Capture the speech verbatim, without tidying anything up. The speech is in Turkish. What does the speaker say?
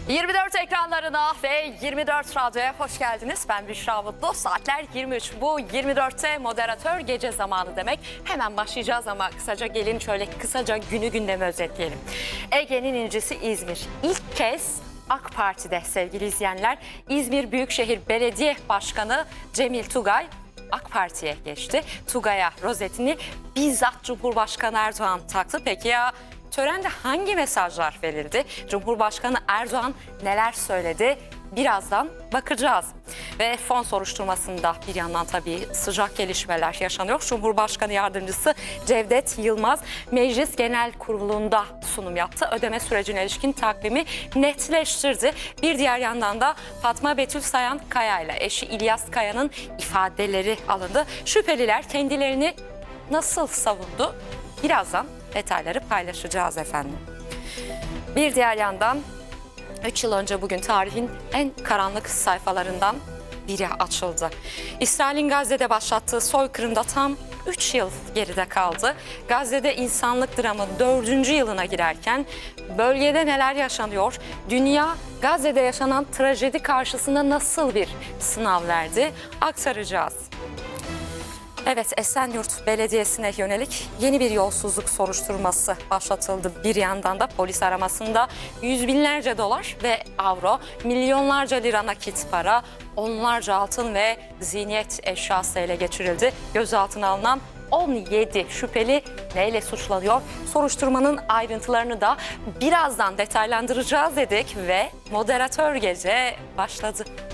yirmi dört ekranlarına ve yirmi dört Radyo'ya hoş geldiniz. Ben Büşra Mutlu. Saatler yirmi üç. Bu yirmi dörtte moderatör gece zamanı demek. Hemen başlayacağız ama kısaca gelin şöyle kısaca günü gündemi özetleyelim. Ege'nin incisi İzmir. İlk kez AK Parti'de sevgili izleyenler İzmir Büyükşehir Belediye Başkanı Cemil Tugay AK Parti'ye geçti. Tugay'a rozetini bizzat Cumhurbaşkanı Erdoğan taktı. Peki ya törende hangi mesajlar verildi? Cumhurbaşkanı Erdoğan neler söyledi? Birazdan bakacağız. Ve fon soruşturmasında bir yandan tabii sıcak gelişmeler yaşanıyor. Cumhurbaşkanı Yardımcısı Cevdet Yılmaz Meclis Genel Kurulu'nda sunum yaptı. Ödeme sürecine ilişkin takvimi netleştirdi. Bir diğer yandan da Fatma Betül Sayan Kaya ile eşi İlyas Kaya'nın ifadeleri alındı. Şüpheliler kendilerini nasıl savundu? Birazdan detayları paylaşacağız efendim. Bir diğer yandan üç yıl önce bugün tarihin en karanlık sayfalarından biri açıldı. İsrail'in Gazze'de başlattığı soykırımda tam üç yıl geride kaldı. Gazze'de insanlık dramı dördüncü yılına girerken bölgede neler yaşanıyor? Dünya Gazze'de yaşanan trajedi karşısında nasıl bir sınav verdi? Aktaracağız. Evet, Esenyurt Belediyesi'ne yönelik yeni bir yolsuzluk soruşturması başlatıldı. Bir yandan da polis aramasında yüz binlerce dolar ve avro, milyonlarca lira nakit para, onlarca altın ve ziyniyet eşyası ele geçirildi. Gözaltına alınan on yedi şüpheli neyle suçlanıyor? Soruşturmanın ayrıntılarını da birazdan detaylandıracağız dedik ve moderatör gece başladı.